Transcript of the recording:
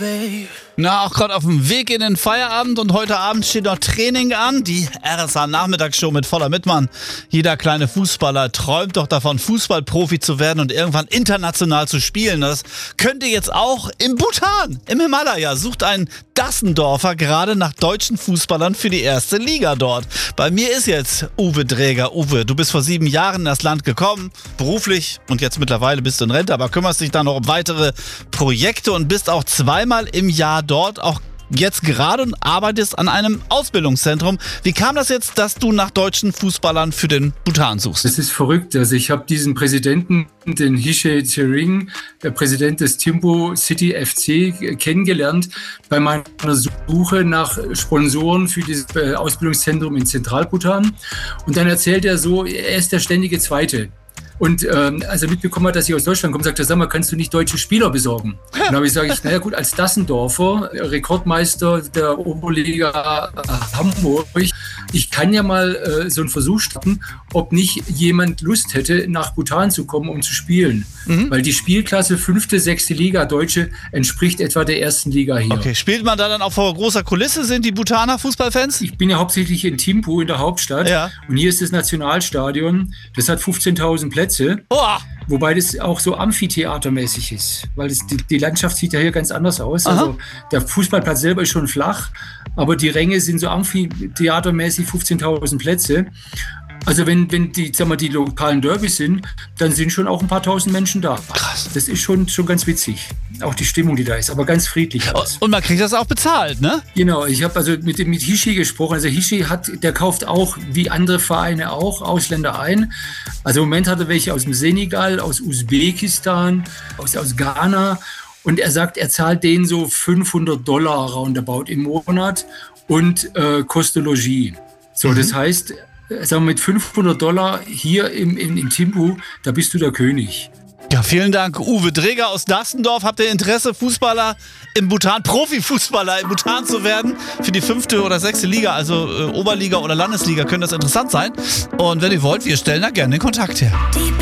Na, auch gerade auf dem Weg in den Feierabend und heute Abend steht noch Training an. Die RSA-Nachmittagsshow mit Voller Mittmann. Jeder kleine Fußballer träumt doch davon, Fußballprofi zu werden und irgendwann international zu spielen. Das könnte jetzt auch im Bhutan, im Himalaya, sucht ein Dassendorfer gerade nach deutschen Fußballern für die erste Liga dort. Bei mir ist jetzt Uwe Dräger. Uwe, du bist vor 7 Jahren in das Land gekommen, beruflich, und jetzt mittlerweile bist du in Rente, aber kümmerst dich dann noch um weitere Projekte und bist auch zweimal im Jahr dort, auch jetzt gerade, und arbeitest an einem Ausbildungszentrum. Wie kam das jetzt, dass du nach deutschen Fußballern für den Bhutan suchst? Das ist verrückt. Also ich habe diesen Präsidenten, den Hishe Tsering, der Präsident des Thimphu City FC, kennengelernt bei meiner Suche nach Sponsoren für dieses Ausbildungszentrum in Zentralbhutan. Und dann erzählt er so, er ist der ständige Zweite. Und als er mitbekommen hat, dass ich aus Deutschland komme, sagt er, sag mal, kannst du nicht deutsche Spieler besorgen? Und dann habe ich gesagt, naja gut, als Dassendorfer, Rekordmeister der Oberliga Hamburg, ich kann ja mal so einen Versuch starten, ob nicht jemand Lust hätte, nach Bhutan zu kommen, um zu spielen. Weil die Spielklasse 5., 6. Liga Deutsche entspricht etwa der 1. Liga hier. Okay, spielt man da dann auch vor großer Kulisse? Sind die Bhutaner Fußballfans? Ich bin ja hauptsächlich in Thimphu, in der Hauptstadt. Ja. Und hier ist das Nationalstadion. Das hat 15.000 Plätze. Wobei das auch so amphitheatermäßig ist, weil die Landschaft sieht ja hier ganz anders aus. Also der Fußballplatz selber ist schon flach, aber die Ränge sind so amphitheatermäßig, 15.000 Plätze. Also wenn die lokalen Derbys sind, dann sind schon auch ein paar tausend Menschen da. Krass. Das ist schon ganz witzig. Auch die Stimmung, die da ist, aber ganz friedlich. Und man kriegt das auch bezahlt, ne? Genau, ich habe also mit Hishe gesprochen. Also Hishe der kauft auch, wie andere Vereine auch, Ausländer ein. Also im Moment hat er welche aus dem Senegal, aus Usbekistan, aus Ghana. Und er sagt, er zahlt denen so $500 roundabout im Monat und Koste Logis. So, das heißt, sagen wir, mit $500 hier in Thimphu, da bist du der König. Ja, vielen Dank, Uwe Dräger aus Dassendorf. Habt ihr Interesse, Fußballer im Bhutan, Profifußballer im Bhutan zu werden? Für die 5. oder 6. Liga, also Oberliga oder Landesliga, könnte das interessant sein. Und wenn ihr wollt, wir stellen da gerne den Kontakt her.